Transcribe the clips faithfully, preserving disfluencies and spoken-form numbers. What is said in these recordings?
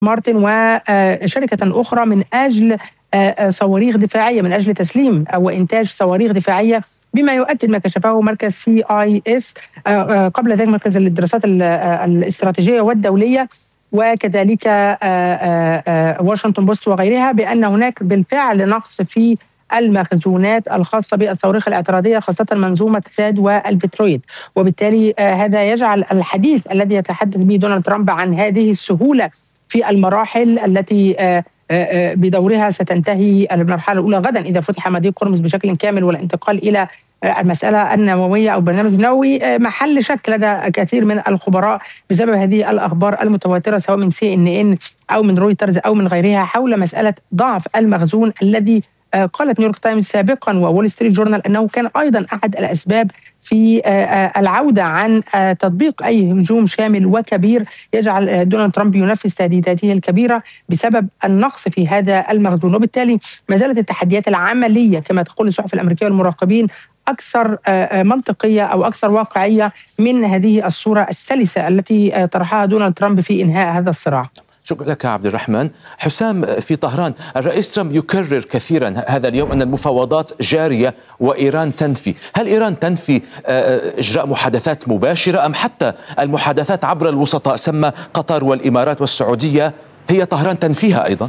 مارتن وشركة أخرى من أجل صواريخ دفاعية، من أجل تسليم أو إنتاج صواريخ دفاعية، بما يؤكد ما كشفه مركز سي آي إس قبل ذلك، مركز الدراسات الاستراتيجية والدولية، وكذلك واشنطن بوست وغيرها، بأن هناك بالفعل نقص في المخزونات الخاصة بالصواريخ الاعتراضية، خاصة منظومة ثاد والبترويد. وبالتالي هذا يجعل الحديث الذي يتحدث به دونالد ترامب عن هذه السهولة في المراحل التي بدورها ستنتهي المرحلة الأولى غدا إذا فتح مضيق هرمز بشكل كامل، والانتقال إلى المسألة النووية أو برنامج نووي، محل شك لدى كثير من الخبراء بسبب هذه الأخبار المتواترة سواء من سي إن إن أو من رويترز أو من غيرها حول مسألة ضعف المخزون، الذي قالت نيويورك تايمز سابقا وول ستريت جورنال أنه كان أيضا أحد الأسباب في العودة عن تطبيق أي هجوم شامل وكبير يجعل دونالد ترامب ينفذ تهديداته الكبيرة بسبب النقص في هذا المخزون. وبالتالي ما زالت التحديات العملية كما تقول الصحف الأمريكية والمراقبين أكثر منطقية أو أكثر واقعية من هذه الصورة السلسة التي طرحها دونالد ترامب في إنهاء هذا الصراع. شكرا لك عبد الرحمن. حسام، في طهران الرئيس ترامب يكرر كثيرا هذا اليوم أن المفاوضات جارية وإيران تنفي. هل إيران تنفي إجراء محادثات مباشرة أم حتى المحادثات عبر الوسطاء سمى قطر والإمارات والسعودية هي طهران تنفيها أيضا؟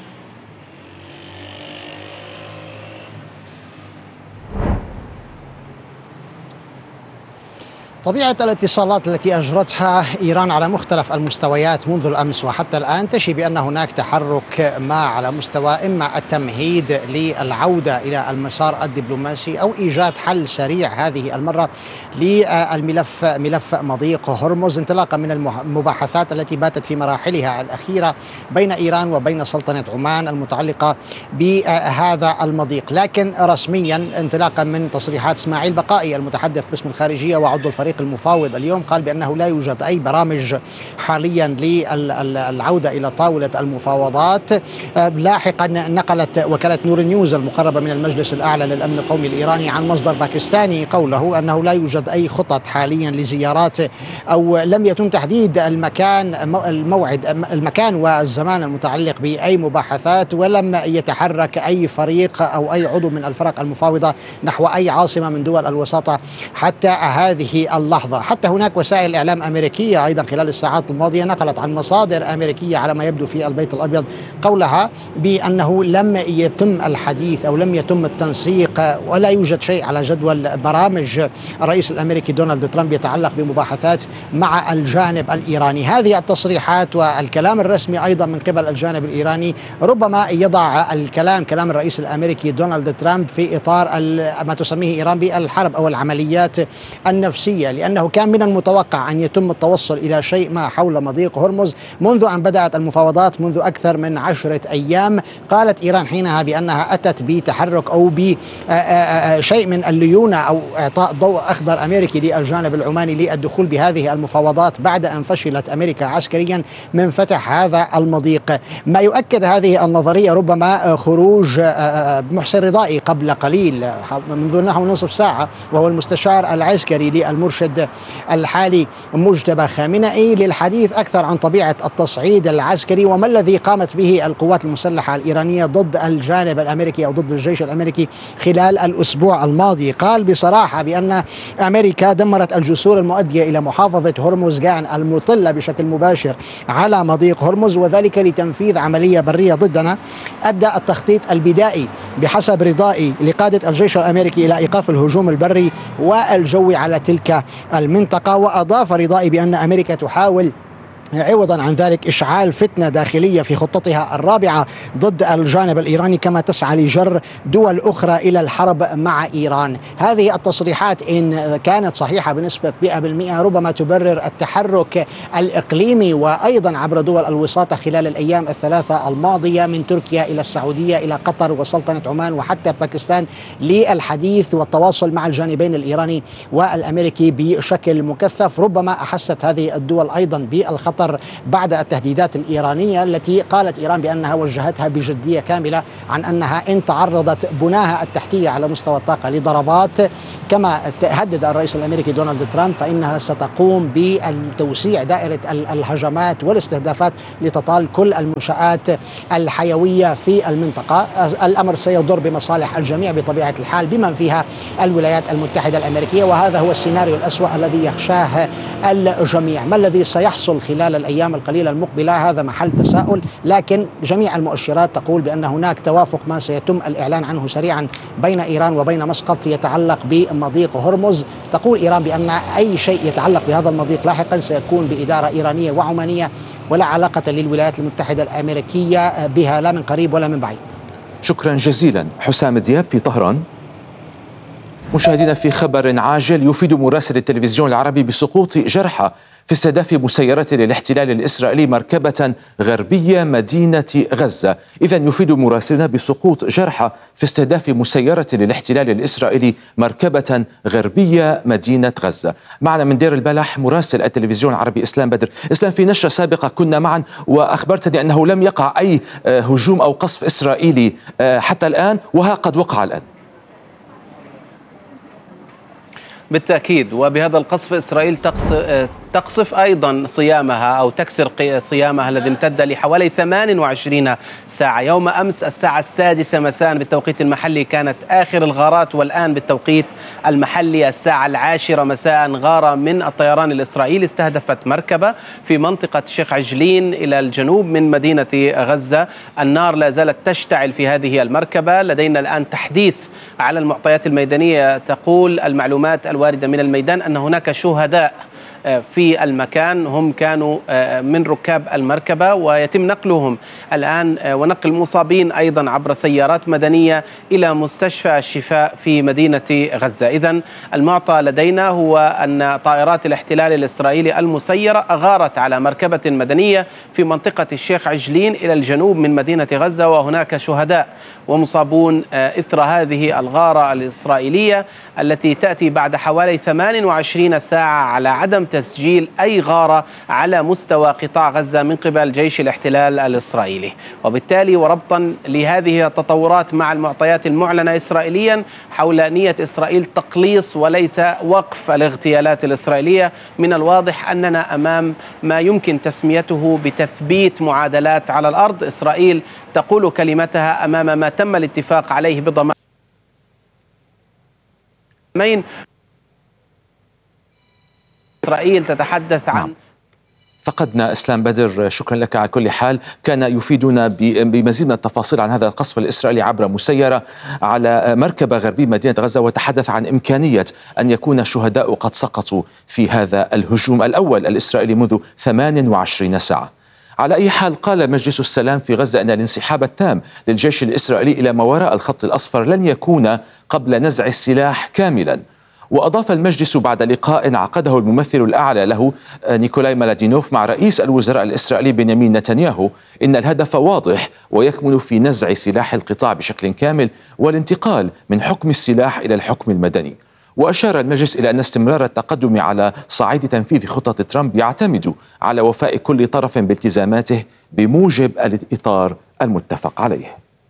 طبيعة الاتصالات التي أجرتها إيران على مختلف المستويات منذ الأمس وحتى الآن تشي بأن هناك تحرك ما على مستوى إما التمهيد للعودة إلى المسار الدبلوماسي أو إيجاد حل سريع هذه المرة للملف ملف مضيق هرمز، انطلاقا من المباحثات التي باتت في مراحلها الأخيرة بين إيران وبين سلطنة عمان المتعلقة بهذا المضيق. لكن رسميا انطلاقا من تصريحات إسماعيل بقائي المتحدث باسم الخارجية وعضو الفريق المفاوض اليوم، قال بأنه لا يوجد أي برامج حاليا للعودة إلى طاولة المفاوضات. لاحقا نقلت وكالة نور نيوز المقربة من المجلس الأعلى للأمن القومي الإيراني عن مصدر باكستاني قوله أنه لا يوجد أي خطط حاليا لزيارات أو لم يتم تحديد المكان الموعد المكان والزمان المتعلق بأي مباحثات، ولم يتحرك أي فريق أو أي عضو من الفرق المفاوضة نحو أي عاصمة من دول الوساطة حتى هذه اللحظة. حتى هناك وسائل إعلام أمريكية أيضا خلال الساعات الماضية نقلت عن مصادر أمريكية على ما يبدو في البيت الأبيض قولها بأنه لم يتم الحديث أو لم يتم التنسيق ولا يوجد شيء على جدول برامج الرئيس الأمريكي دونالد ترامب يتعلق بمباحثات مع الجانب الإيراني. هذه التصريحات والكلام الرسمي أيضا من قبل الجانب الإيراني ربما يضع الكلام كلام الرئيس الأمريكي دونالد ترامب في إطار ما تسميه إيران بالحرب أو العمليات النفسية، لأنه كان من المتوقع أن يتم التوصل إلى شيء ما حول مضيق هرمز منذ أن بدأت المفاوضات منذ أكثر من عشرة أيام. قالت إيران حينها بأنها أتت بتحرك أو بشيء من الليونة أو إعطاء ضوء أخضر أمريكي للجانب العماني للدخول بهذه المفاوضات بعد أن فشلت أمريكا عسكريا من فتح هذا المضيق. ما يؤكد هذه النظرية ربما خروج محسن رضائي قبل قليل منذ نحو نصف ساعة، وهو المستشار العسكري للمرشد الحالي مجتبى خامنئي، للحديث أكثر عن طبيعة التصعيد العسكري وما الذي قامت به القوات المسلحة الإيرانية ضد الجانب الأمريكي أو ضد الجيش الأمريكي خلال الأسبوع الماضي. قال بصراحة بأن أمريكا دمرت الجسور المؤدية إلى محافظة هرمزغان المطلة بشكل مباشر على مضيق هرمز، وذلك لتنفيذ عملية برية ضدنا. أدى التخطيط البدائي بحسب رضائي لقادة الجيش الأمريكي إلى إيقاف الهجوم البري والجوي على تلك المنطقة. وأضاف رضائي بأن أمريكا تحاول عوضا عن ذلك إشعال فتنة داخلية في خطتها الرابعة ضد الجانب الإيراني، كما تسعى لجر دول أخرى إلى الحرب مع إيران. هذه التصريحات إن كانت صحيحة بنسبة مئة بالمئة ربما تبرر التحرك الإقليمي وأيضا عبر دول الوساطة خلال الأيام الثلاثة الماضية من تركيا إلى السعودية إلى قطر وسلطنة عمان وحتى باكستان للحديث والتواصل مع الجانبين الإيراني والأمريكي بشكل مكثف. ربما أحست هذه الدول أيضا بالخطر خطر بعد التهديدات الإيرانية التي قالت إيران بأنها وجهتها بجدية كاملة عن أنها إن تعرضت بناها التحتية على مستوى الطاقة لضربات كما هدد الرئيس الأمريكي دونالد ترامب فإنها ستقوم بتوسيع دائرة الهجمات والاستهدافات لتطال كل المنشآت الحيوية في المنطقة. الأمر سيضر بمصالح الجميع بطبيعة الحال بمن فيها الولايات المتحدة الأمريكية، وهذا هو السيناريو الأسوأ الذي يخشاه الجميع. ما الذي سيحصل خلال الأيام القليلة المقبلة هذا محل تساؤل، لكن جميع المؤشرات تقول بأن هناك توافق ما سيتم الإعلان عنه سريعا بين إيران وبين مسقط يتعلق بمضيق هرمز. تقول إيران بأن أي شيء يتعلق بهذا المضيق لاحقا سيكون بإدارة إيرانية وعمانية ولا علاقة للولايات المتحدة الأمريكية بها لا من قريب ولا من بعيد. شكرا جزيلا حسام دياب في طهران. مشاهدينا، في خبر عاجل، يفيد مراسل التلفزيون العربي بسقوط جرحى في استهداف مسيرة للاحتلال الإسرائيلي مركبة غربية مدينة غزة. إذا يفيد مراسلنا بسقوط جرحى في استهداف مسيرة للاحتلال الإسرائيلي مركبة غربية مدينة غزة. معنا من دير البلح مراسل التلفزيون العربي إسلام بدر. إسلام، في نشرة سابقة كنا معا وأخبرتني أنه لم يقع أي هجوم أو قصف إسرائيلي حتى الآن، وها قد وقع الآن. بالتأكيد، وبهذا القصف إسرائيل تقصف أيضا صيامها أو تكسر صيامها الذي امتد لحوالي ثمان وعشرين ساعة. يوم أمس الساعة السادسة مساء بالتوقيت المحلي كانت آخر الغارات، والآن بالتوقيت المحلي الساعة العاشرة مساء غارة من الطيران الإسرائيلي استهدفت مركبة في منطقة شيخ عجلين إلى الجنوب من مدينة غزة. النار لا زالت تشتعل في هذه المركبة. لدينا الآن تحديث على المعطيات الميدانية. تقول المعلومات الواردة من الميدان أن هناك شهداء في المكان، هم كانوا من ركاب المركبة ويتم نقلهم الآن ونقل المصابين أيضا عبر سيارات مدنية إلى مستشفى الشفاء في مدينة غزة. إذن المعطى لدينا هو أن طائرات الاحتلال الإسرائيلي المسيرة أغارت على مركبة مدنية في منطقة الشيخ عجلين إلى الجنوب من مدينة غزة، وهناك شهداء ومصابون إثر هذه الغارة الإسرائيلية التي تأتي بعد حوالي ثمان وعشرين ساعة على عدم تسجيل أي غارة على مستوى قطاع غزة من قبل جيش الاحتلال الإسرائيلي. وبالتالي وربطا لهذه التطورات مع المعطيات المعلنة إسرائيليا حول نية إسرائيل تقليص وليس وقف الاغتيالات الإسرائيلية، من الواضح أننا أمام ما يمكن تسميته بتثبيت معادلات على الأرض. إسرائيل تقول كلمتها أمام ما تم الاتفاق عليه بضمان إسرائيل تتحدث عن. فقدنا إسلام بدر، شكرا لك على كل حال. كان يفيدنا بمزيد من التفاصيل عن هذا القصف الإسرائيلي عبر مسيرة على مركبة غربية مدينة غزة، وتحدث عن إمكانية أن يكون الشهداء قد سقطوا في هذا الهجوم الأول الإسرائيلي منذ ثمان وعشرين ساعة. على أي حال، قال مجلس السلام في غزة أن الانسحاب التام للجيش الإسرائيلي إلى ما وراء الخط الأصفر لن يكون قبل نزع السلاح كاملا. وأضاف المجلس بعد لقاء عقده الممثل الأعلى له نيكولاي مالادينوف مع رئيس الوزراء الإسرائيلي بنيامين نتنياهو إن الهدف واضح ويكمن في نزع سلاح القطاع بشكل كامل والانتقال من حكم السلاح إلى الحكم المدني. وأشار المجلس إلى أن استمرار التقدم على صعيد تنفيذ خطط ترامب يعتمد على وفاء كل طرف بالتزاماته بموجب الإطار المتفق عليه.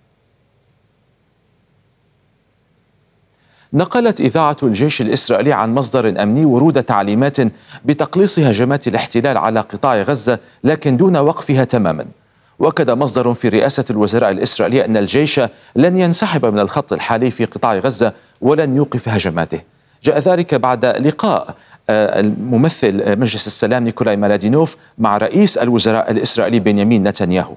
نقلت إذاعة الجيش الإسرائيلي عن مصدر أمني ورود تعليمات بتقليص هجمات الاحتلال على قطاع غزة لكن دون وقفها تماما. وأكد مصدر في رئاسة الوزراء الإسرائيلية أن الجيش لن ينسحب من الخط الحالي في قطاع غزة ولن يوقف هجماته. جاء ذلك بعد لقاء الممثل مجلس السلام نيكولاي مالادينوف مع رئيس الوزراء الإسرائيلي بنيامين نتنياهو.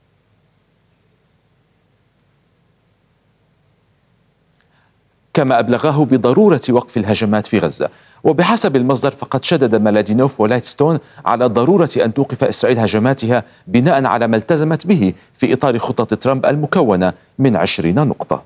كما أبلغه بضرورة وقف الهجمات في غزة. وبحسب المصدر فقد شدد مالادينوف ولايتستون على ضرورة أن توقف إسرائيل هجماتها بناء على ما التزمت به في إطار خطط ترامب المكونة من عشرين نقطة.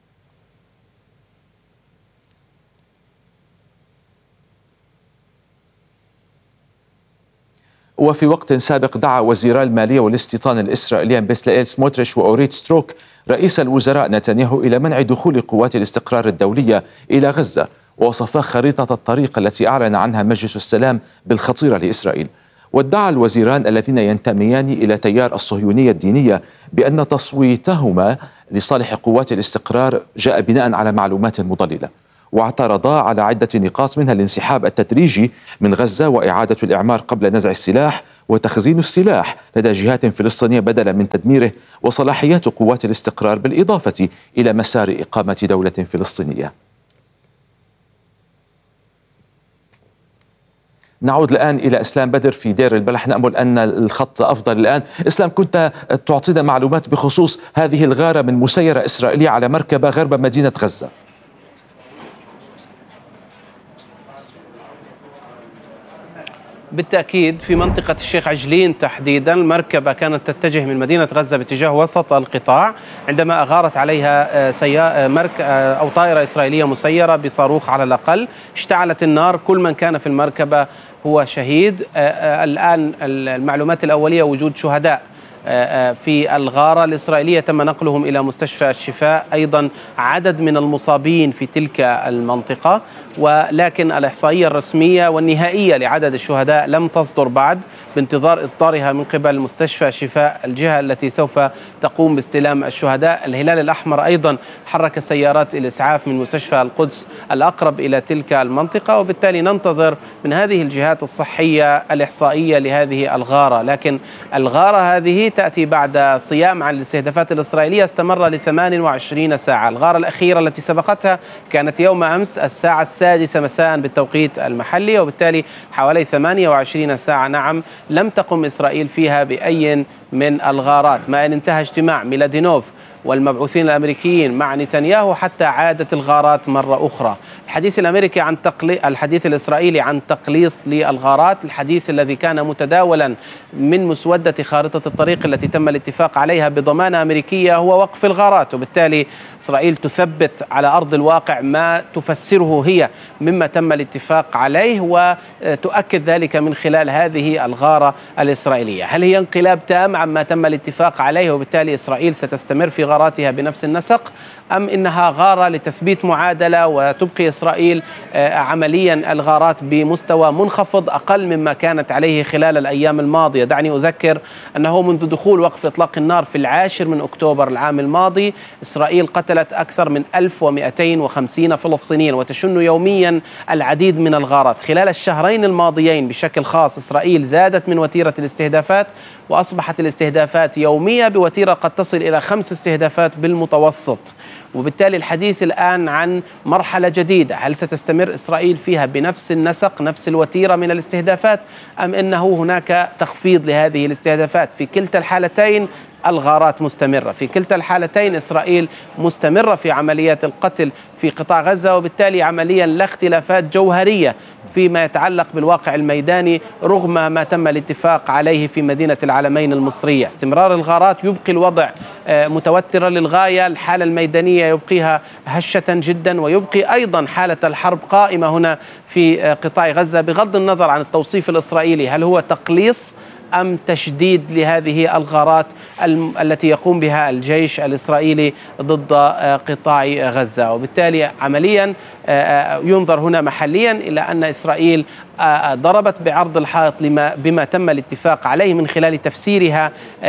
وفي وقت سابق دعا وزيرا المالية والاستيطان الإسرائيليان بيسلائيل سموتريش وأوريت ستروك رئيس الوزراء نتنياهو إلى منع دخول قوات الاستقرار الدولية إلى غزة، ووصفا خريطة الطريق التي أعلن عنها مجلس السلام بالخطيرة لإسرائيل. وادعى الوزيران الذين ينتميان إلى تيار الصهيونية الدينية بأن تصويتهما لصالح قوات الاستقرار جاء بناء على معلومات مضللة، واعترضا على عدة نقاط منها الانسحاب التدريجي من غزة وإعادة الإعمار قبل نزع السلاح وتخزين السلاح لدى جهات فلسطينية بدلا من تدميره، وصلاحيات قوات الاستقرار بالإضافة إلى مسار إقامة دولة فلسطينية. نعود الآن إلى إسلام بدر في دير البلح، نأمل أن الخط أفضل الآن. إسلام، كنت تعطينا معلومات بخصوص هذه الغارة من مسيرة إسرائيلية على مركبة غرب مدينة غزة. بالتأكيد في منطقة الشيخ عجلين تحديدا، المركبة كانت تتجه من مدينة غزة باتجاه وسط القطاع عندما أغارت عليها سيا... مرك... أو طائرة إسرائيلية مسيرة بصاروخ على الأقل، اشتعلت النار، كل من كان في المركبة هو شهيد. الآن المعلومات الأولية وجود شهداء في الغارة الإسرائيلية تم نقلهم إلى مستشفى الشفاء، أيضا عدد من المصابين في تلك المنطقة، ولكن الإحصائية الرسمية والنهائية لعدد الشهداء لم تصدر بعد، بانتظار إصدارها من قبل مستشفى الشفاء الجهة التي سوف تقوم باستلام الشهداء. الهلال الأحمر أيضا حرك سيارات الإسعاف من مستشفى القدس الأقرب إلى تلك المنطقة، وبالتالي ننتظر من هذه الجهات الصحية الإحصائية لهذه الغارة. لكن الغارة هذه تأتي بعد صيام عن الاستهدافات الإسرائيلية استمر ل ثمانية وعشرين ساعة. الغارة الأخيرة التي سبقتها كانت يوم أمس الساعة السادسة مساء بالتوقيت المحلي، وبالتالي حوالي ثمانية وعشرين ساعة نعم لم تقم إسرائيل فيها بأي من الغارات، ما أن انتهى اجتماع ميلادينوف والمبعوثين الأمريكيين مع نتنياهو حتى عادت الغارات مرة أخرى. الحديث الأمريكي عن تقلي... الحديث الإسرائيلي عن تقليص للغارات، الحديث الذي كان متداولا من مسودة خارطة الطريق التي تم الاتفاق عليها بضمانة أمريكية هو وقف الغارات، وبالتالي إسرائيل تثبت على أرض الواقع ما تفسره هي مما تم الاتفاق عليه، وتؤكد ذلك من خلال هذه الغارة الإسرائيلية. هل هي انقلاب تام عما تم الاتفاق عليه وبالتالي إسرائيل ستستمر في غاراتها بنفس النسق، أم إنها غارة لتثبيت معادلة وتبقي إسرائيل عمليا الغارات بمستوى منخفض أقل مما كانت عليه خلال الأيام الماضية؟ دعني أذكر أنه منذ دخول وقف إطلاق النار في العاشر من أكتوبر العام الماضي إسرائيل قتلت أكثر من ألف ومئتين وخمسين فلسطينيا وتشن يوميا العديد من الغارات. خلال الشهرين الماضيين بشكل خاص إسرائيل زادت من وتيرة الاستهدافات وأصبحت الاستهدافات يومية بوتيرة قد تصل إلى خمس استهدافات بالمتوسط، وبالتالي الحديث الآن عن مرحلة جديدة. هل ستستمر إسرائيل فيها بنفس النسق نفس الوتيرة من الاستهدافات، أم أنه هناك تخفيض لهذه الاستهدافات؟ في كلتا الحالتين الغارات مستمرة، في كلتا الحالتين إسرائيل مستمرة في عمليات القتل في قطاع غزة، وبالتالي عمليا لا اختلافات جوهرية فيما يتعلق بالواقع الميداني رغم ما تم الاتفاق عليه في مدينة العلمين المصرية. استمرار الغارات يبقي الوضع متوترا للغاية، الحالة الميدانية يبقيها هشة جدا، ويبقي أيضا حالة الحرب قائمة هنا في قطاع غزة بغض النظر عن التوصيف الإسرائيلي هل هو تقليص أم تشديد لهذه الغارات التي يقوم بها الجيش الإسرائيلي ضد قطاع غزة. وبالتالي عمليا ينظر هنا محليا إلى أن إسرائيل ضربت بعرض الحائط لما بما تم الاتفاق عليه من خلال تفسيرها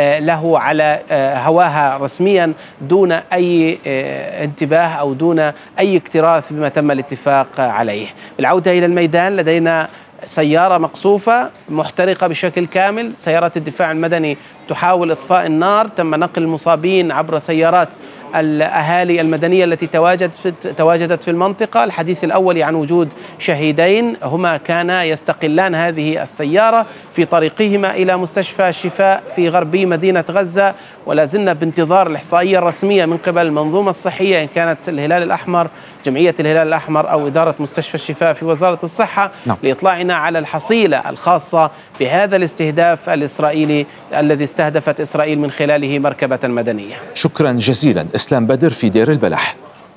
له على هواها رسميا دون أي انتباه أو دون أي اكتراث بما تم الاتفاق عليه. العودة إلى الميدان، لدينا سيارة مقصوفة محترقة بشكل كامل، سيارات الدفاع المدني تحاول إطفاء النار، تم نقل المصابين عبر سيارات الأهالي المدنية التي تواجدت تواجدت في المنطقة. الحديث الأول عن وجود شهيدين هما كانا يستقلان هذه السيارة في طريقهما إلى مستشفى الشفاء في غربي مدينة غزة، ولا زلنا بانتظار الإحصائية الرسمية من قبل المنظومة الصحية إن كانت الهلال الأحمر جمعية الهلال الأحمر أو إدارة مستشفى الشفاء في وزارة الصحة نعم. لإطلاعنا على الحصيلة الخاصة بهذا الاستهداف الإسرائيلي الذي استهدفت إسرائيل من خلاله مركبة مدنية. شكرا جزيلا إسلام بدر في دير البلح.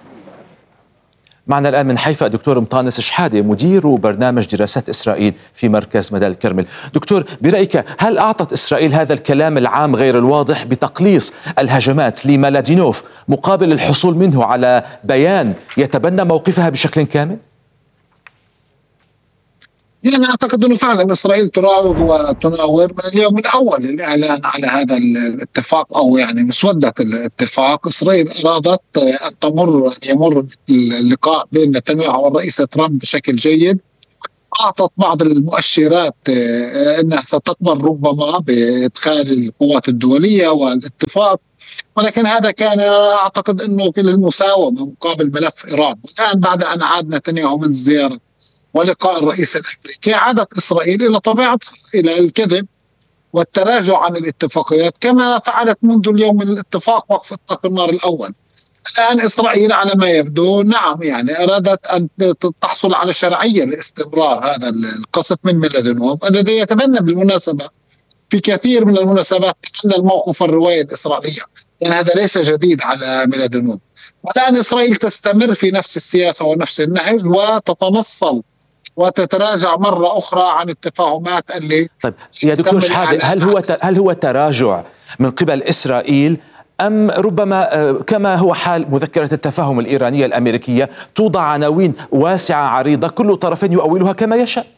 معنا الآن من حيفا دكتور مطانس شحادة مدير برنامج دراسات إسرائيل في مركز مدى الكرمل. دكتور، برأيك هل أعطت إسرائيل هذا الكلام العام غير الواضح بتقليص الهجمات لميلادينوف مقابل الحصول منه على بيان يتبنى موقفها بشكل كامل؟ يعني أعتقد أنه فعلا إسرائيل تراوغ وتناور من اليوم الأول الإعلان على هذا الاتفاق، أو يعني مسودة الاتفاق. إسرائيل أرادت أن تمر يمر اللقاء بين نتنياهو والرئيس ترامب بشكل جيد. أعطت بعض المؤشرات أنها ستقبل ربما بإدخال القوات الدولية والاتفاق، ولكن هذا كان أعتقد أنه للمساومة مقابل ملف إيران. والآن بعد أن عاد نتنياهو من الزيارة ولقاء الرئيس الأمريكي، عادت إسرائيل إلى طبيعتها، إلى الكذب والتراجع عن الاتفاقيات كما فعلت منذ اليوم من الاتفاق وقف إطلاق النار الأول. الآن إسرائيل على ما يبدو نعم يعني أرادت أن تحصل على شرعية لاستمرار هذا القصف من ميلادينوف، الذي يتبنى بالمناسبة في كثير من المناسبات أن الموقف الرواية الإسرائيلية، يعني هذا ليس جديد على ميلادينوف. والآن إسرائيل تستمر في نفس السياسة ونفس النهج وتتنصل وتتراجع مرة أخرى عن التفاهمات اللي طيب يا دكتور شحادة، هل هو هل هو تراجع من قبل إسرائيل، أم ربما كما هو حال مذكرة التفاهم الإيرانية الأمريكية توضع عناوين واسعة عريضة كل طرف يؤولها كما يشاء؟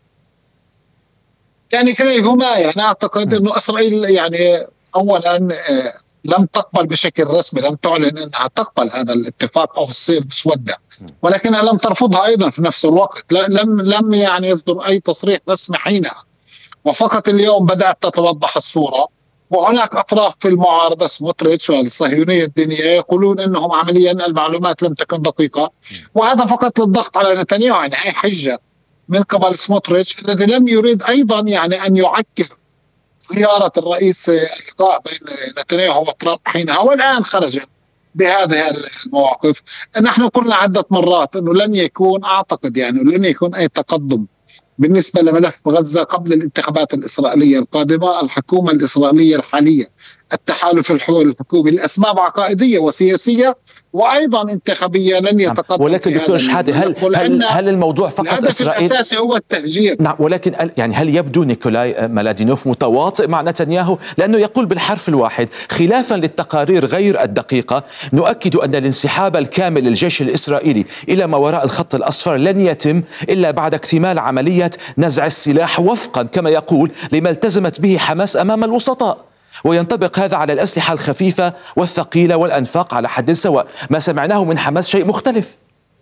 يعني كليهما. يعني أعتقد أنه إسرائيل يعني أولا لم تقبل بشكل رسمي، لم تعلن أنها تقبل هذا الاتفاق أو الصيغ مسودة، ولكنها لم ترفضها أيضا في نفس الوقت. لم لم يعني يصدر أي تصريح رسمي حينها، وفقط اليوم بدأت تتوضح الصورة. وهناك أطراف في المعارضة سموتريتش والصهيونية الدينية يقولون أنهم عمليا المعلومات لم تكن دقيقة، وهذا فقط للضغط على نتنياهو. يعني هي حجة من قبل سموتريتش الذي لم يريد أيضا يعني أن يعكر زيارة الرئيس اللقاء بين نتنياهو وترامب حينها، والآن خرج بهذه المواقف. نحن قلنا عدة مرات أنه لن يكون أعتقد يعني لن يكون أي تقدم بالنسبة لملف غزة قبل الانتخابات الإسرائيلية القادمة. الحكومة الإسرائيلية الحالية، التحالف الحكومي لأسباب عقائدية وسياسية وأيضا انتخابية لن يتقدم. ولكن دكتور شحادة، هل هل هل الموضوع فقط إسرائيل؟ الأساس هو التهجير. نعم، ولكن يعني هل يبدو نيكولاي ميلادينوف متواطئ مع نتنياهو؟ لأنه يقول بالحرف الواحد خلافا للتقارير غير الدقيقة: نؤكد أن الانسحاب الكامل للجيش الإسرائيلي إلى ما وراء الخط الأصفر لن يتم إلا بعد اكتمال عملية نزع السلاح وفقا كما يقول لما التزمت به حماس أمام الوسطاء. وينطبق هذا على الأسلحة الخفيفة والثقيلة والأنفاق على حد سواء. ما سمعناه من حماس شيء مختلف.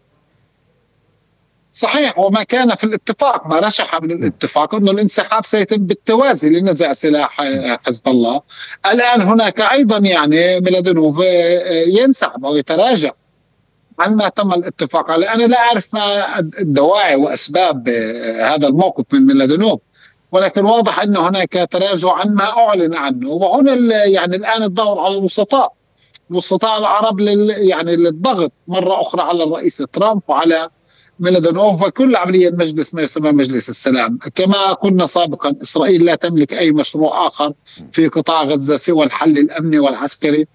صحيح، وما كان في الاتفاق، ما رشح من الاتفاق أنه الانسحاب سيتم بالتوازي لنزع سلاح حزب الله. الآن هناك أيضا يعني ميلادينوف ينسحب أو يتراجع عن ما تم الاتفاق عليه. أنا لا أعرف ما الدواعي وأسباب هذا الموقف من ميلادينوف، ولكن واضح أن هناك تراجع عن ما أعلن عنه. وهنا يعني الآن الدور على الوسطاء الوسطاء العرب لل يعني للضغط مرة أخرى على الرئيس ترامب وعلى ميلادينوف وكل عملية مجلس ما يسمى مجلس السلام. كما قلنا سابقا، إسرائيل لا تملك أي مشروع آخر في قطاع غزة سوى الحل الأمني والعسكري،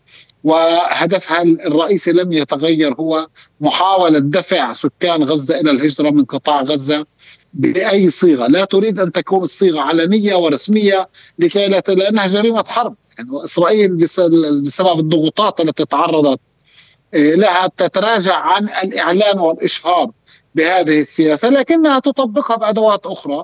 وهدفها الرئيسي لم يتغير، هو محاولة دفع سكان غزة إلى الهجرة من قطاع غزة بأي صيغة. لا تريد أن تكون الصيغة علنية ورسمية لكي لا لأنها جريمة حرب. يعني إسرائيل بسبب الضغوطات التي تعرضت لها تتراجع عن الإعلان والإشهار بهذه السياسة، لكنها تطبقها بأدوات أخرى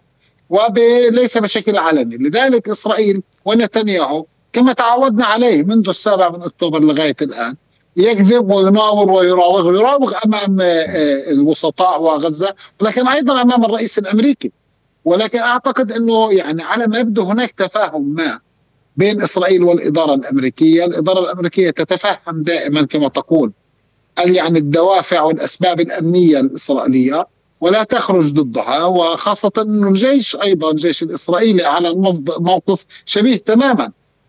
وليس بشكل علني. لذلك إسرائيل ونتنياهو كما تعودنا عليه منذ السابع من أكتوبر لغاية الآن يكذب ويناور ويراوغ ويراوغ أمام الوسطاء وغزة، ولكن أيضا أمام الرئيس الأمريكي. ولكن أعتقد أنه يعني على ما يبدو هناك تفاهم ما بين إسرائيل والإدارة الأمريكية. الإدارة الأمريكية تتفهم دائما كما تقول يعني الدوافع والأسباب الأمنية الإسرائيلية ولا تخرج ضدها، وخاصة أن الجيش أيضا الجيش الإسرائيلي على موقف شبيه تماما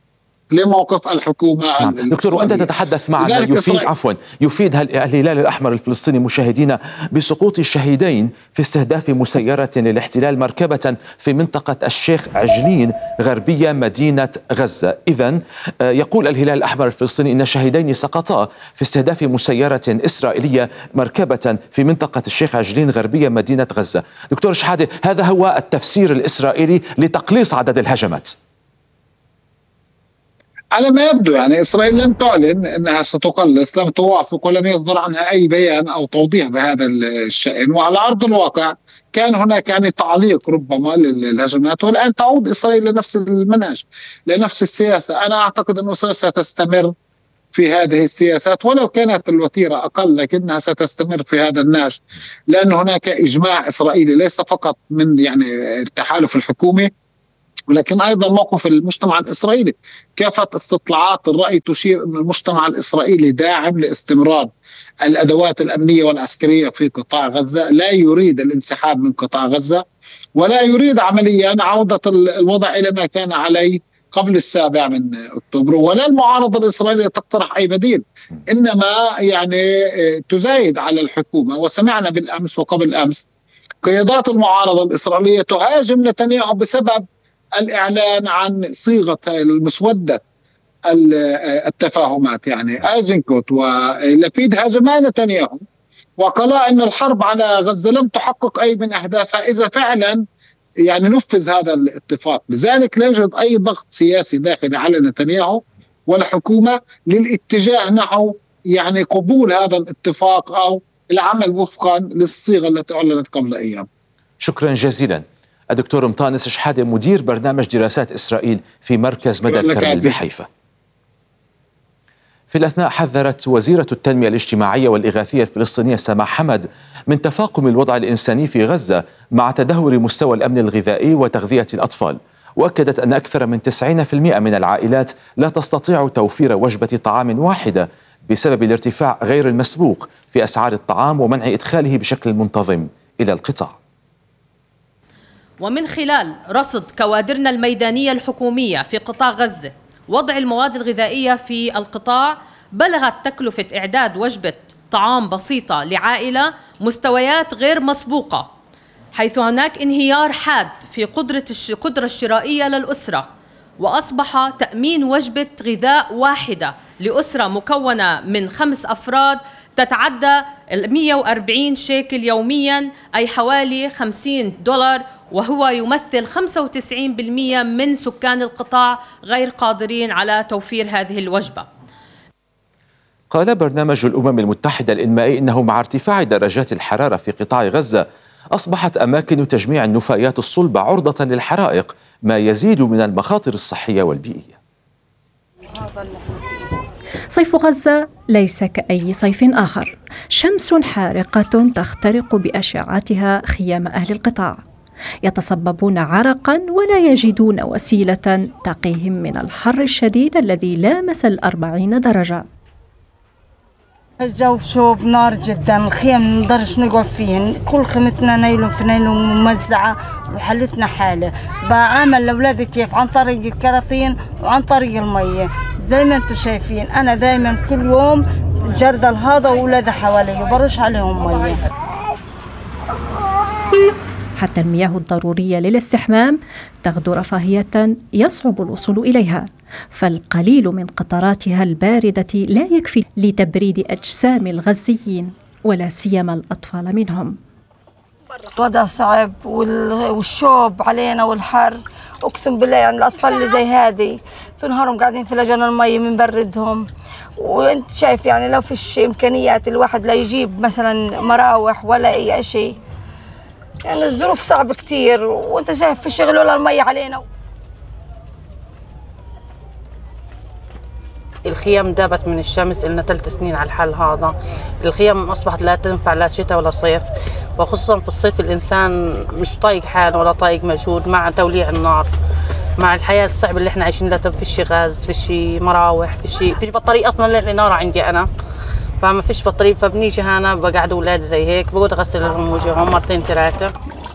لموقف الحكومة. نعم. دكتور، وأنت تتحدث معنا يفيد عفوا يفيد الهلال الأحمر الفلسطيني مشاهدينا بسقوط الشهيدين في استهداف مسيرة للاحتلال مركبة في منطقة الشيخ عجلين غربية مدينة غزة. إذن يقول الهلال الأحمر الفلسطيني إن شهيدين سقطا في استهداف مسيرة إسرائيلية مركبة في منطقة الشيخ عجلين غربية مدينة غزة. دكتور شحادة، هذا هو التفسير الإسرائيلي لتقليص عدد الهجمات؟ على ما يبدو يعني إسرائيل لم تعلن أنها ستقلص، لم توافق ولم يصدر عنها أي بيان أو توضيح بهذا الشأن. وعلى أرض الواقع كان هناك يعني تعليق ربما للهجمات، والآن تعود إسرائيل لنفس المنهج، لنفس السياسة. أنا أعتقد أنه ستستمر في هذه السياسات ولو كانت الوتيرة أقل، لكنها ستستمر في هذا النهج، لأن هناك إجماع إسرائيلي ليس فقط من يعني التحالف الحكومي، ولكن أيضا موقف المجتمع الإسرائيلي. كافة استطلاعات الرأي تشير أن المجتمع الإسرائيلي داعم لاستمرار الأدوات الأمنية والعسكرية في قطاع غزة، لا يريد الانسحاب من قطاع غزة، ولا يريد عمليا عودة الوضع إلى ما كان عليه قبل السابع من أكتوبر. ولا المعارضة الإسرائيلية تقترح أي بديل، إنما يعني تزايد على الحكومة. وسمعنا بالأمس وقبل أمس قيادات المعارضة الإسرائيلية تهاجم نتنياهو بسبب الإعلان عن صيغة المسودة التفاهمات. يعني ايزنكوت ولبيد هاجما نتنياهو وقالا ان الحرب على غزة لم تحقق اي من اهدافها اذا فعلا يعني نفذ هذا الاتفاق. لذلك لا يوجد اي ضغط سياسي داخلي على نتنياهو والحكومة للاتجاه نحو يعني قبول هذا الاتفاق او العمل وفقا للصيغة التي اعلنت قبل ايام. شكرا جزيلا الدكتور مطانس شحادة، مدير برنامج دراسات إسرائيل في مركز مدى الكرمل بحيفا. في الأثناء حذرت وزيرة التنمية الاجتماعية والإغاثية الفلسطينية سما حمد من تفاقم الوضع الإنساني في غزة مع تدهور مستوى الأمن الغذائي وتغذية الأطفال، وأكدت أن أكثر من تسعين بالمئة من العائلات لا تستطيع توفير وجبة طعام واحدة بسبب الارتفاع غير المسبوق في أسعار الطعام ومنع إدخاله بشكل منتظم إلى القطاع. ومن خلال رصد كوادرنا الميدانية الحكومية في قطاع غزة وضع المواد الغذائية في القطاع، بلغت تكلفة إعداد وجبة طعام بسيطة لعائلة مستويات غير مسبوقة، حيث هناك انهيار حاد في قدرة القدرة الشرائية للأسرة، وأصبح تأمين وجبة غذاء واحدة لأسرة مكونة من خمس أفراد تتعدى مئة وأربعين شيكل يومياً، أي حوالي خمسين دولار، وهو يمثل خمسة وتسعين بالمئة من سكان القطاع غير قادرين على توفير هذه الوجبة. قال برنامج الأمم المتحدة الإنمائي إنه مع ارتفاع درجات الحرارة في قطاع غزة أصبحت أماكن تجميع النفايات الصلبة عرضة للحرائق، ما يزيد من المخاطر الصحية والبيئية. صيف غزة ليس كأي صيف آخر، شمس حارقة تخترق بأشعتها خيام أهل القطاع، يتصببون عرقا ولا يجدون وسيلة تقيهم من الحر الشديد الذي لامس الأربعين درجة. الجو شوب نار جدا، الخيم نقدرش نقعد فيهن، كل خيمتنا نايلون في نايلون ممزعة وحلتنا حالة. بعمل لأولادي كيف؟ عن طريق الكراثين وعن طريق المية زي ما انتم شايفين. أنا دايما كل يوم جردل هذا وأولادي حوالي وبرش عليهم مية. حتى المياه الضرورية للاستحمام تغدو رفاهية يصعب الوصول إليها، فالقليل من قطراتها الباردة لا يكفي لتبريد أجسام الغزيين ولا سيما الأطفال منهم. الوضع صعب والشوب علينا والحر، أقسم بالله يعني الأطفال اللي زي هذه تنهارهم قاعدين في لجان المية من بردهم. وانت شايف يعني لو فيش إمكانيات الواحد لا يجيب مثلا مراوح ولا أي شيء، يعني الظروف صعبة كتير، وانت شايف في الشغل ولا المية علينا. الخيام دابت من الشمس، لنا ثلاث سنين على الحال هذا. الخيام أصبحت لا تنفع لا شتاء ولا صيف، وخصوصا في الصيف الإنسان مش طايق حاله ولا طايق مجهود مع توليع النار، مع الحياة الصعبة اللي احنا عايشين لها. فيش غاز، فيش مراوح، فيش فيش بطارية أصلا للإنارة عندي أنا، فما فيش بطارية. فبنيجي هنا بقعد أولادي زي هيك، بقعد أغسل لهم وجههم مرتين ثلاثة.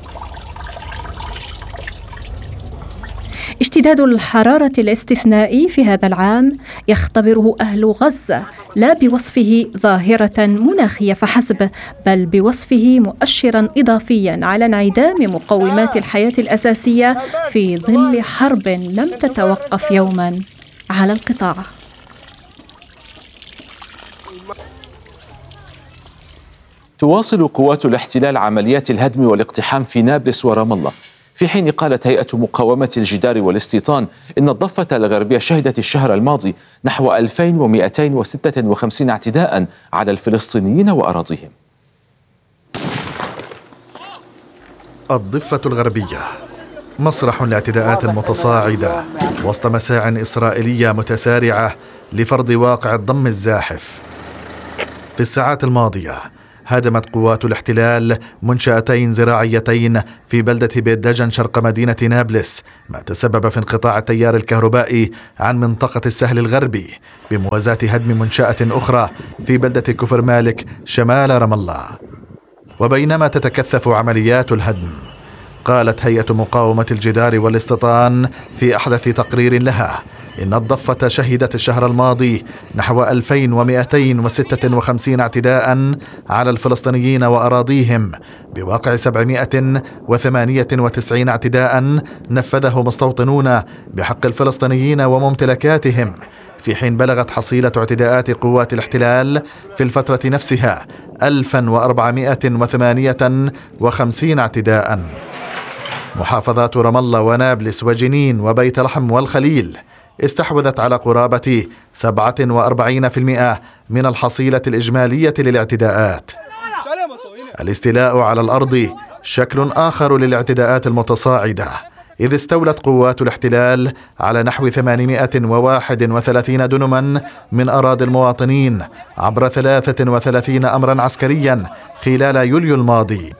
اشتداد الحرارة الاستثنائي في هذا العام يختبره أهل غزة لا بوصفه ظاهرة مناخية فحسب، بل بوصفه مؤشرا إضافيا على انعدام مقومات الحياة الأساسية في ظل حرب لم تتوقف يوما على القطاع. تواصل قوات الاحتلال عمليات الهدم والاقتحام في نابلس ورام الله. في حين قالت هيئة مقاومة الجدار والاستيطان إن الضفة الغربية شهدت الشهر الماضي نحو ألفين ومئتين وستة وخمسين اعتداء على الفلسطينيين وأراضيهم. الضفة الغربية مسرح لاعتداءات متصاعدة وسط مساع إسرائيلية متسارعة لفرض واقع الضم الزاحف. في الساعات الماضية هدمت قوات الاحتلال منشأتين زراعيتين في بلدة بيت دجن شرق مدينة نابلس، ما تسبب في انقطاع التيار الكهربائي عن منطقة السهل الغربي، بموازاة هدم منشأة أخرى في بلدة كفر مالك شمال رام الله. وبينما تتكثف عمليات الهدم، قالت هيئة مقاومة الجدار والاستيطان في أحدث تقرير لها إن الضفة شهدت الشهر الماضي نحو ألفين ومئتين وستة وخمسين اعتداء على الفلسطينيين وأراضيهم، بواقع سبعمئة وثمانية وتسعين اعتداء نفذه مستوطنون بحق الفلسطينيين وممتلكاتهم، في حين بلغت حصيلة اعتداءات قوات الاحتلال في الفترة نفسها ألفا وأربعمئة وثمانية وخمسين اعتداء. محافظات رام الله ونابلس وجنين وبيت لحم والخليل استحوذت على قرابة سبعة وأربعين بالمئة من الحصيلة الإجمالية للاعتداءات. الاستيلاء على الأرض شكل آخر للاعتداءات المتصاعدة، إذ استولت قوات الاحتلال على نحو ثمانمئة وواحد وثلاثين دنما من أراضي المواطنين عبر ثلاثة وثلاثين أمرا عسكريا خلال يوليو الماضي.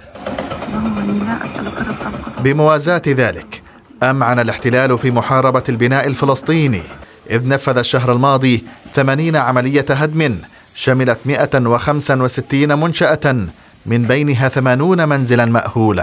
بموازاة ذلك أمعن الاحتلال في محاربة البناء الفلسطيني، إذ نفذ الشهر الماضي ثمانين عملية هدم شملت مئة وخمسة وستين منشأة، من بينها ثمانون منزلا مأهولا.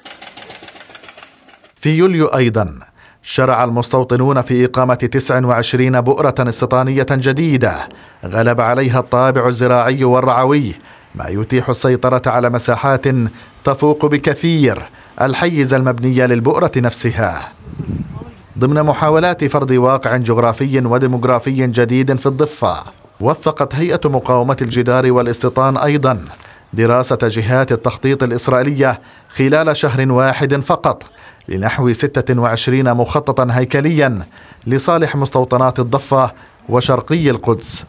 في يوليو أيضا شرع المستوطنون في إقامة تسع وعشرين بؤرة استيطانية جديدة غلب عليها الطابع الزراعي والرعوي، ما يتيح السيطرة على مساحات تفوق بكثير الحيز المبني للبؤرة نفسها، ضمن محاولات فرض واقع جغرافي وديموغرافي جديد في الضفة. وثقت هيئة مقاومة الجدار والاستيطان أيضا دراسة جهات التخطيط الإسرائيلية خلال شهر واحد فقط لنحو ستة وعشرين مخططا هيكليا لصالح مستوطنات الضفة وشرقي القدس.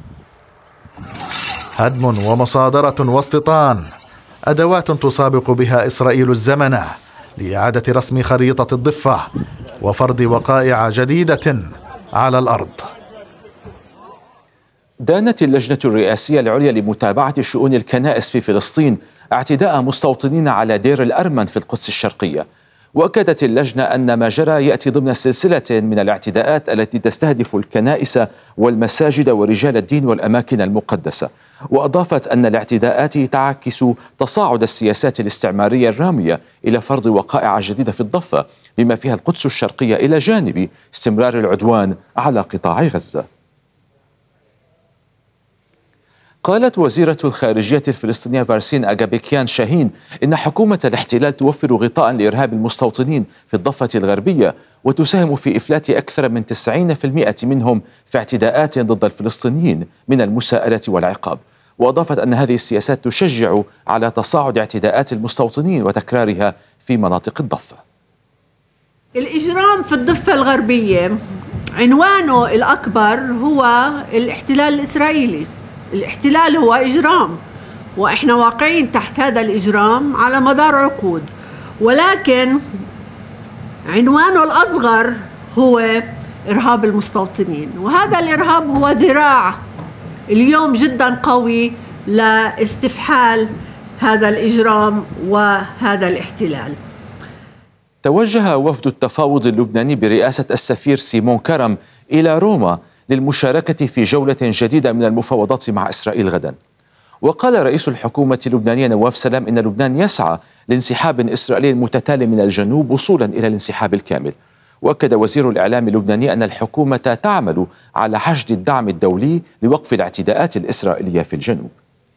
هدم ومصادرة واستيطان، أدوات تسابق بها إسرائيل الزمن لإعادة رسم خريطة الضفة وفرض وقائع جديدة على الأرض. دانت اللجنة الرئاسية العليا لمتابعة شؤون الكنائس في فلسطين اعتداء مستوطنين على دير الأرمن في القدس الشرقية، وأكدت اللجنة أن ما جرى يأتي ضمن سلسلة من الاعتداءات التي تستهدف الكنائس والمساجد ورجال الدين والأماكن المقدسة. وأضافت أن الاعتداءات تعكس تصاعد السياسات الاستعمارية الرامية إلى فرض وقائع جديدة في الضفة بما فيها القدس الشرقية، إلى جانب استمرار العدوان على قطاع غزة. قالت وزيرة الخارجية الفلسطينية فارسين أجابيكيان شاهين إن حكومة الاحتلال توفر غطاء لإرهاب المستوطنين في الضفة الغربية، وتساهم في إفلات أكثر من تسعين بالمئة منهم في اعتداءات ضد الفلسطينيين من المساءلة والعقاب. وأضافت أن هذه السياسات تشجع على تصاعد اعتداءات المستوطنين وتكرارها في مناطق الضفة. الإجرام في الضفة الغربية عنوانه الأكبر هو الاحتلال الإسرائيلي. الاحتلال هو إجرام، وإحنا واقعين تحت هذا الإجرام على مدار عقود، ولكن عنوانه الأصغر هو إرهاب المستوطنين، وهذا الإرهاب هو ذراع اليوم جدا قوي لاستفحال هذا الإجرام وهذا الاحتلال. توجه وفد التفاوض اللبناني برئاسة السفير سيمون كرم إلى روما للمشاركة في جولة جديدة من المفاوضات مع إسرائيل غدا. وقال رئيس الحكومة اللبنانية نواف سلام إن لبنان يسعى لانسحاب إسرائيلي متتالي من الجنوب وصولا إلى الانسحاب الكامل. وأكد وزير الإعلام اللبناني أن الحكومة تعمل على حشد الدعم الدولي لوقف الاعتداءات الإسرائيلية في الجنوب.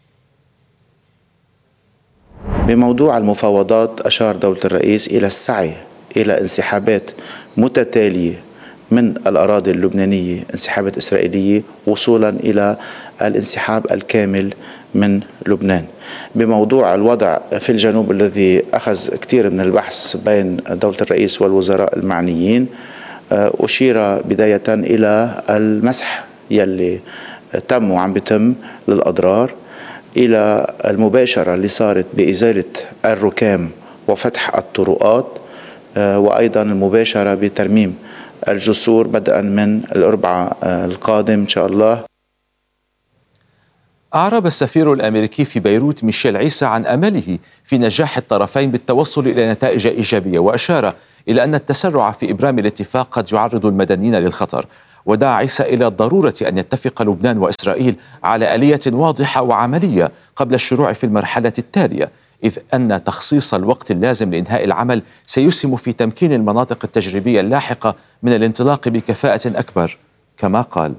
بموضوع المفاوضات أشار دولة الرئيس إلى السعي إلى انسحابات متتالية من الأراضي اللبنانية، انسحابات إسرائيلية، وصولا إلى الانسحاب الكامل من لبنان. بموضوع الوضع في الجنوب الذي أخذ كثير من البحث بين دولة الرئيس والوزراء المعنيين، أشير بداية إلى المسح يلي تم وعم بيتم للأضرار، إلى المباشرة اللي صارت بإزالة الركام وفتح الطرقات، وأيضا المباشرة بترميم الجسور بدءا من الأربعاء القادم إن شاء الله. أعرب السفير الأمريكي في بيروت ميشيل عيسى عن أمله في نجاح الطرفين بالتوصل إلى نتائج إيجابية، وأشار إلى أن التسرع في إبرام الاتفاق قد يعرض المدنيين للخطر. ودعا عيسى إلى الضرورة أن يتفق لبنان وإسرائيل على آلية واضحة وعملية قبل الشروع في المرحلة التالية، إذ أن تخصيص الوقت اللازم لإنهاء العمل سيسهم في تمكين المناطق التجريبية اللاحقة من الانطلاق بكفاءة أكبر كما قال.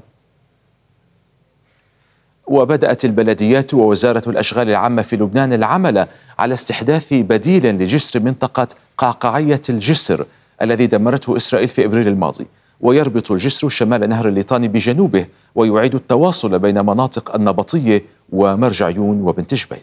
وبدأت البلديات ووزارة الأشغال العامة في لبنان العمل على استحداث بديل لجسر منطقة قعقاعية الجسر الذي دمرته إسرائيل في إبريل الماضي، ويربط الجسر شمال نهر الليطاني بجنوبه، ويعيد التواصل بين مناطق النبطية ومرجعيون وبنت جبيل.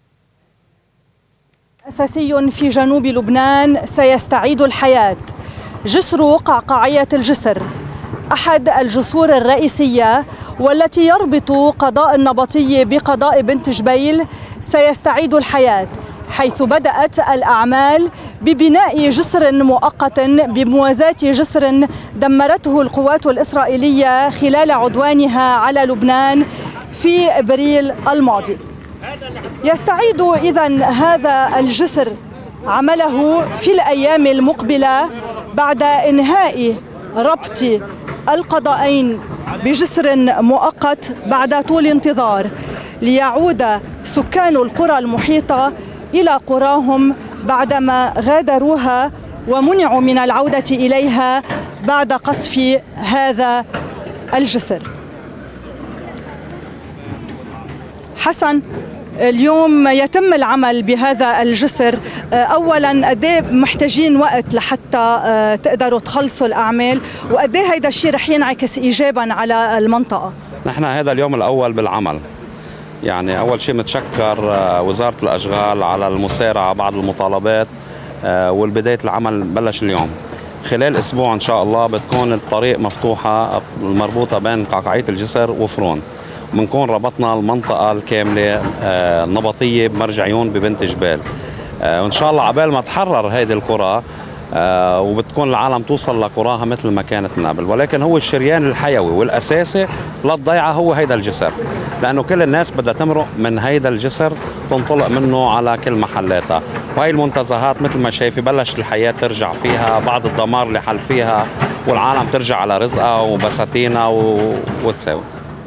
أساسي في جنوب لبنان سيستعيد الحياة. جسر قعقاعية الجسر أحد الجسور الرئيسية والتي يربط قضاء النبطي بقضاء بنت جبيل سيستعيد الحياة، حيث بدأت الأعمال ببناء جسر مؤقت بموازاة جسر دمرته القوات الإسرائيلية خلال عدوانها على لبنان في إبريل الماضي. يستعيد إذن هذا الجسر عمله في الأيام المقبلة بعد إنهاء ربط القضاءين بجسر مؤقت بعد طول انتظار، ليعود سكان القرى المحيطة إلى قراهم بعدما غادروها ومنعوا من العودة إليها بعد قصف هذا الجسر. حسن، اليوم يتم العمل بهذا الجسر، اولا قد ايه محتاجين وقت لحتى تقدروا تخلصوا الاعمال، وقد ايه هيدا الشيء رح ينعكس ايجابا على المنطقه؟ نحن هذا اليوم الاول بالعمل، يعني اول شيء متشكر وزاره الاشغال على المسارعه بعض المطالبات، والبدايه العمل بلش اليوم. خلال اسبوع ان شاء الله بتكون الطريق مفتوحه المربوطه بين قعقاعيه الجسر وفرون، بنكون ربطنا المنطقة الكاملة النبطية بمرجعيون ببنت جبال، وإن شاء الله عبال ما تحرر هذه القرى وبتكون العالم توصل لقراها مثل ما كانت من قبل. ولكن هو الشريان الحيوي والأساسي للضيعة هو هيدا الجسر، لأنه كل الناس بدها تمرق من هيدا الجسر تنطلق منه على كل محلاتها، وهي المنتزهات مثل ما شايفي بلش الحياة ترجع فيها، بعض الدمار اللي حل فيها، والعالم ترجع على رزقها وبساتينها وتساوي.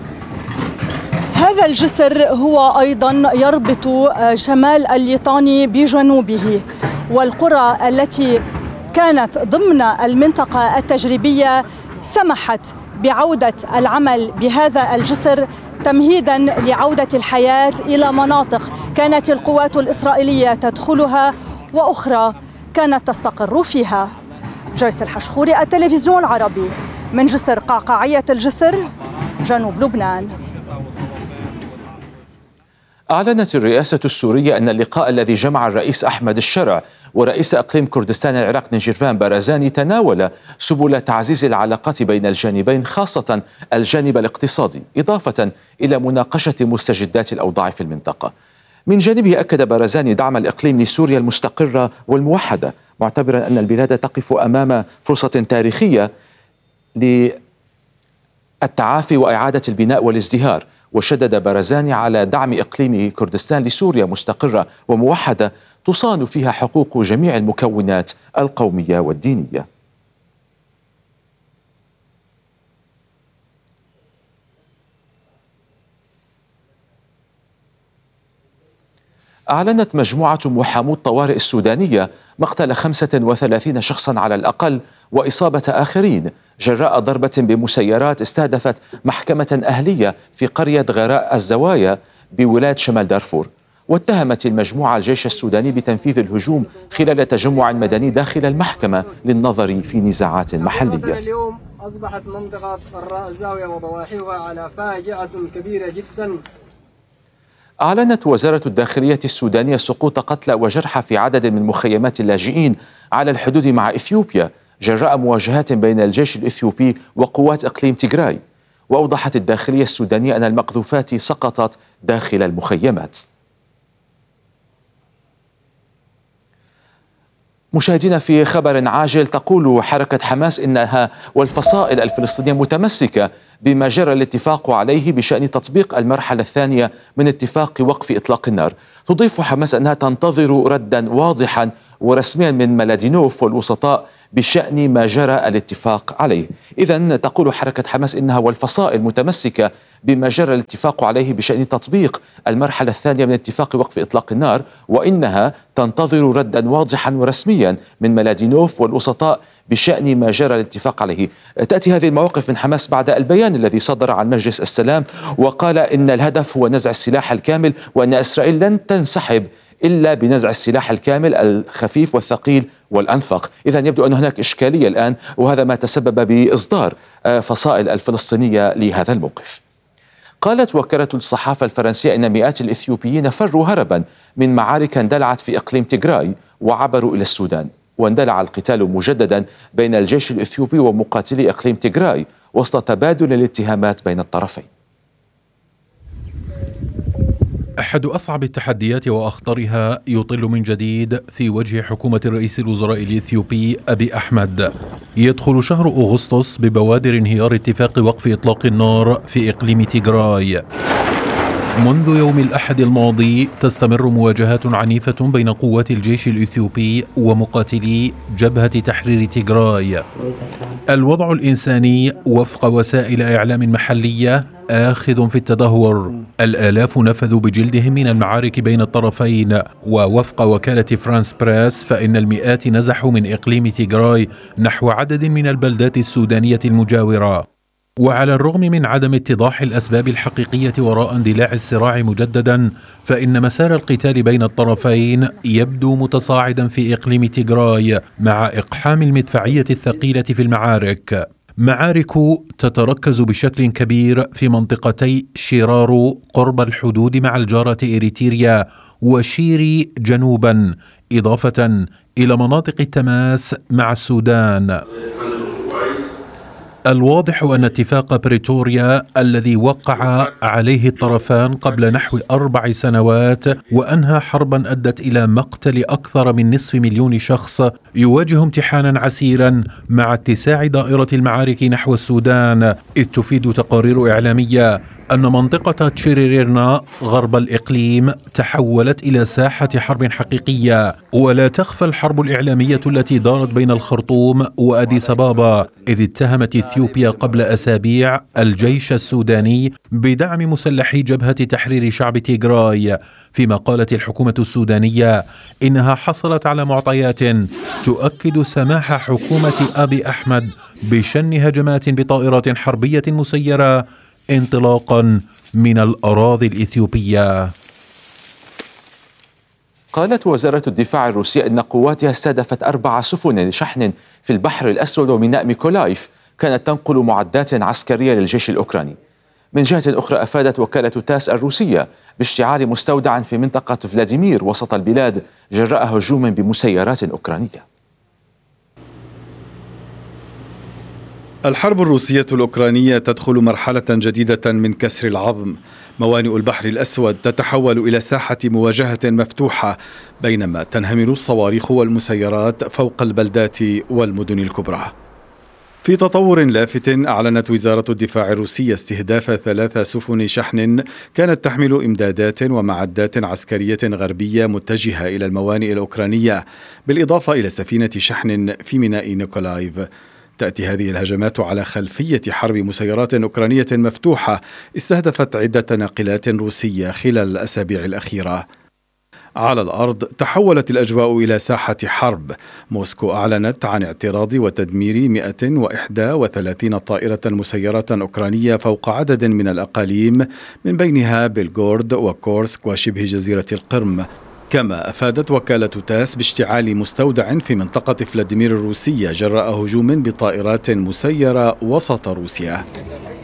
هذا الجسر هو أيضا يربط شمال الليطاني بجنوبه، والقرى التي كانت ضمن المنطقة التجريبية سمحت بعودة العمل بهذا الجسر تمهيدا لعودة الحياة إلى مناطق كانت القوات الإسرائيلية تدخلها وأخرى كانت تستقر فيها. جويس الحشخوري، التلفزيون العربي، من جسر قعقاعية الجسر، جنوب لبنان. أعلنت الرئاسة السورية أن اللقاء الذي جمع الرئيس أحمد الشرع ورئيس أقليم كردستان العراق نجيرفان بارزاني تناول سبل تعزيز العلاقات بين الجانبين، خاصة الجانب الاقتصادي، إضافة إلى مناقشة مستجدات الأوضاع في المنطقة. من جانبه أكد بارزاني دعم الإقليم لسوريا المستقرة والموحدة، معتبرا أن البلاد تقف أمام فرصة تاريخية للتعافي وإعادة البناء والازدهار. وشدد بارزاني على دعم إقليم كردستان لسوريا مستقرة وموحدة تصان فيها حقوق جميع المكونات القومية والدينية. أعلنت مجموعة محامو الطوارئ السودانية مقتل خمسة وثلاثين شخصا على الأقل وإصابة آخرين جراء ضربة بمسيرات استهدفت محكمة أهلية في قرية غراء الزوايا بولاية شمال دارفور. واتهمت المجموعة الجيش السوداني بتنفيذ الهجوم خلال تجمع مدني داخل المحكمة للنظر في نزاعات محلية. اليوم أصبحت منطقة غراء الزاوية وضواحيها على فاجعة كبيرة جدا. أعلنت وزارة الداخلية السودانية سقوط قتلى وجرحى في عدد من مخيمات اللاجئين على الحدود مع إثيوبيا جراء مواجهات بين الجيش الإثيوبي وقوات إقليم تيغراي. وأوضحت الداخلية السودانية أن المقذوفات سقطت داخل المخيمات. مشاهدينا، في خبر عاجل، تقول حركة حماس إنها والفصائل الفلسطينية متمسكة بما جرى الاتفاق عليه بشأن تطبيق المرحلة الثانية من اتفاق وقف إطلاق النار. تضيف حماس أنها تنتظر ردا واضحا ورسميا من ملادينوف والوسطاء بشأن ما جرى الاتفاق عليه. إذن تقول حركة حماس إنها والفصائل متمسكة بما جرى الاتفاق عليه بشأن تطبيق المرحلة الثانية من اتفاق وقف إطلاق النار، وإنها تنتظر ردا واضحا ورسميا من ملادينوف والوسطاء بشأن ما جرى الاتفاق عليه. تأتي هذه المواقف من حماس بعد البيان الذي صدر عن مجلس السلام وقال إن الهدف هو نزع السلاح الكامل، وأن إسرائيل لن تنسحب إلا بنزع السلاح الكامل الخفيف والثقيل والأنفق. إذن يبدو أن هناك إشكالية الآن، وهذا ما تسبب بإصدار فصائل الفلسطينية لهذا الموقف. قالت وكالة الصحافة الفرنسية إن مئات الإثيوبيين فروا هربا من معارك اندلعت في إقليم تيغراي وعبروا إلى السودان. واندلع القتال مجددا بين الجيش الإثيوبي ومقاتلي إقليم تيغراي وسط تبادل الاتهامات بين الطرفين. أحد أصعب التحديات وأخطرها يطل من جديد في وجه حكومة رئيس الوزراء الإثيوبي أبي أحمد. يدخل شهر أغسطس ببوادر انهيار اتفاق وقف إطلاق النار في إقليم تيغراي. منذ يوم الأحد الماضي تستمر مواجهات عنيفة بين قوات الجيش الإثيوبي ومقاتلي جبهة تحرير تيغراي. الوضع الإنساني وفق وسائل إعلام محلية آخذ في التدهور. الآلاف نفذوا بجلدهم من المعارك بين الطرفين، ووفق وكالة فرانس بريس فإن المئات نزحوا من إقليم تيغراي نحو عدد من البلدات السودانية المجاورة. وعلى الرغم من عدم اتضاح الأسباب الحقيقية وراء اندلاع الصراع مجددا، فإن مسار القتال بين الطرفين يبدو متصاعدا في إقليم تيغراي مع إقحام المدفعية الثقيلة في المعارك. معارك تتركز بشكل كبير في منطقتي شيرارو قرب الحدود مع الجارة إريتريا وشيري جنوبا، إضافة إلى مناطق التماس مع السودان. الواضح أن اتفاق بريتوريا الذي وقع عليه الطرفان قبل نحو أربع سنوات وأنهى حربا أدت إلى مقتل أكثر من نصف مليون شخص يواجه امتحانا عسيرا مع اتساع دائرة المعارك نحو السودان. إذ تفيد تقارير إعلامية أن منطقة تشيريرنا غرب الإقليم تحولت إلى ساحة حرب حقيقية. ولا تخفى الحرب الإعلامية التي دارت بين الخرطوم وأديس أبابا، إذ اتهمت إثيوبيا قبل أسابيع الجيش السوداني بدعم مسلحي جبهة تحرير شعب تيغراي، فيما قالت الحكومة السودانية إنها حصلت على معطيات تؤكد سماح حكومة أبي أحمد بشن هجمات بطائرات حربية مسيرة انطلاقا من الأراضي الإثيوبية. قالت وزارة الدفاع الروسية إن قواتها استهدفت أربع سفن شحن في البحر الأسود وميناء ميكولايف كانت تنقل معدات عسكرية للجيش الأوكراني. من جهة أخرى أفادت وكالة تاس الروسية باشتعال مستودع في منطقة فلاديمير وسط البلاد جراء هجوم بمسيرات أوكرانية. الحرب الروسية الأوكرانية تدخل مرحلة جديدة من كسر العظم. موانئ البحر الأسود تتحول إلى ساحة مواجهة مفتوحة، بينما تنهمر الصواريخ والمسيرات فوق البلدات والمدن الكبرى. في تطور لافت، أعلنت وزارة الدفاع الروسية استهداف ثلاث سفن شحن كانت تحمل إمدادات ومعدات عسكرية غربية متجهة إلى الموانئ الأوكرانية، بالإضافة إلى سفينة شحن في ميناء نيكولايف. تأتي هذه الهجمات على خلفية حرب مسيرات أوكرانية مفتوحة استهدفت عدة ناقلات روسية خلال الأسابيع الأخيرة. على الأرض تحولت الأجواء إلى ساحة حرب. موسكو أعلنت عن اعتراض وتدمير مئة وإحدى وثلاثين طائرة مسيرات أوكرانية فوق عدد من الأقاليم، من بينها بلغورد وكورسك وشبه جزيرة القرم. كما أفادت وكالة تاس باشتعال مستودع في منطقة فلاديمير الروسية جراء هجوم بطائرات مسيرة وسط روسيا.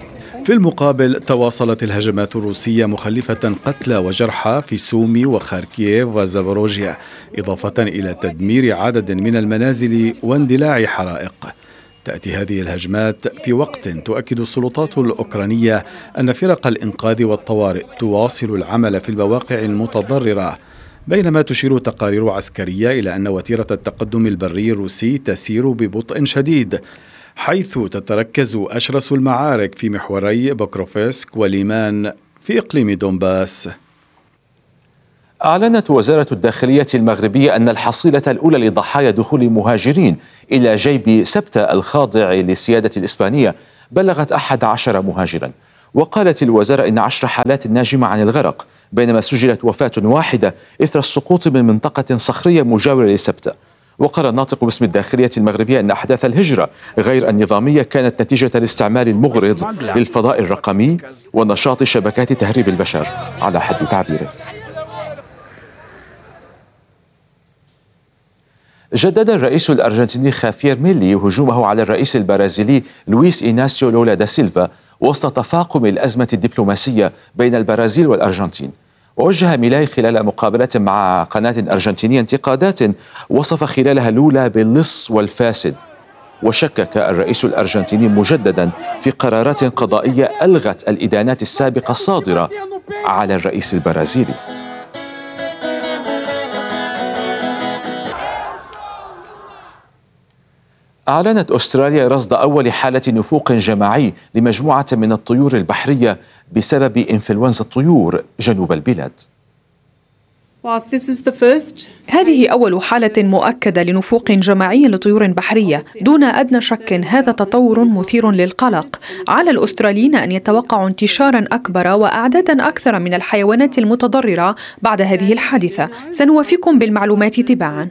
في المقابل تواصلت الهجمات الروسية مخلفة قتلى وجرحى في سومي وخاركييف وزابوروجيا، إضافة إلى تدمير عدد من المنازل واندلاع حرائق. تأتي هذه الهجمات في وقت تؤكد السلطات الأوكرانية أن فرق الإنقاذ والطوارئ تواصل العمل في المواقع المتضررة، بينما تشير تقارير عسكرية إلى أن وتيرة التقدم البري الروسي تسير ببطء شديد، حيث تتركز أشرس المعارك في محوري بوكروفسك وليمان في إقليم دونباس. أعلنت وزارة الداخلية المغربية أن الحصيلة الأولى لضحايا دخول مهاجرين إلى جيب سبتة الخاضع للسيادة الإسبانية بلغت أحد عشر مهاجرا. وقالت الوزارة إن عشر حالات ناجمة عن الغرق، بينما سجلت وفاة واحدة إثر السقوط من منطقة صخرية مجاورة لسبتة. وقال الناطق باسم الداخلية المغربية أن أحداث الهجرة غير النظامية كانت نتيجة الاستعمال المغرض للفضاء الرقمي ونشاط شبكات تهريب البشر على حد تعبيره. جدد الرئيس الأرجنتيني خافير ميلي هجومه على الرئيس البرازيلي لويس إيناسيو لولا دا سيلفا وسط تفاقم الأزمة الدبلوماسية بين البرازيل والأرجنتين. ووجه ميلاي خلال مقابلة مع قناة أرجنتينية انتقادات وصف خلالها لولا باللص والفاسد. وشكك الرئيس الأرجنتيني مجددا في قرارات قضائية ألغت الإدانات السابقة الصادرة على الرئيس البرازيلي. أعلنت أستراليا رصد أول حالة نفوق جماعي لمجموعة من الطيور البحرية بسبب إنفلونزا الطيور جنوب البلاد. هذه أول حالة مؤكدة لنفوق جماعي لطيور بحرية دون أدنى شك. هذا تطور مثير للقلق. على الأستراليين أن يتوقعوا انتشارا أكبر وأعدادا أكثر من الحيوانات المتضررة بعد هذه الحادثة. سنوافيكم بالمعلومات تباعا.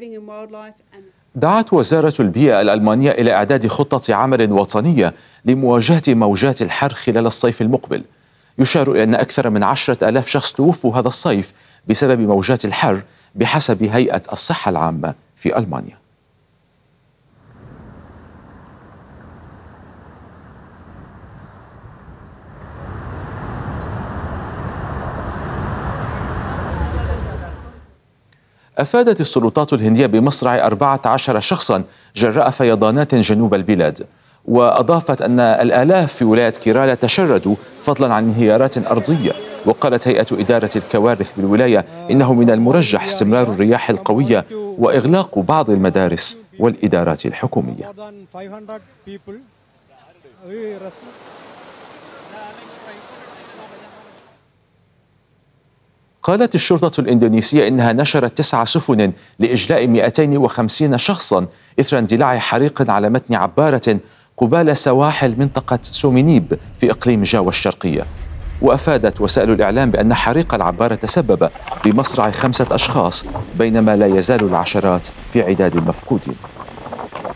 دعت وزارة البيئة الألمانية إلى إعداد خطة عمل وطنية لمواجهة موجات الحر خلال الصيف المقبل. يشار إلى أن أكثر من عشرة آلاف شخص توفوا هذا الصيف بسبب موجات الحر بحسب هيئة الصحة العامة في ألمانيا. أفادت السلطات الهندية بمصرع أربعة عشر شخصا جراء فيضانات جنوب البلاد. وأضافت أن الآلاف في ولاية كيرالا تشردوا فضلا عن انهيارات أرضية. وقالت هيئة إدارة الكوارث بالولاية إنه من المرجح استمرار الرياح القوية وإغلاق بعض المدارس والإدارات الحكومية. قالت الشرطة الإندونيسية إنها نشرت تسع سفن لإجلاء مئتين وخمسين شخصا إثر اندلاع حريق على متن عبارة قبال سواحل منطقة سومينيب في إقليم جاوا الشرقية. وأفادت وسائل الإعلام بأن حريق العبارة تسبب بمصرع خمسة أشخاص، بينما لا يزال العشرات في عداد المفقودين.